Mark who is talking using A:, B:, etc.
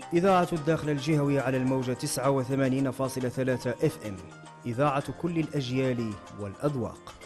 A: إذاعة الداخل الجهوي على الموجة 89.3 FM. إذاعة كل الأجيال والأذواق.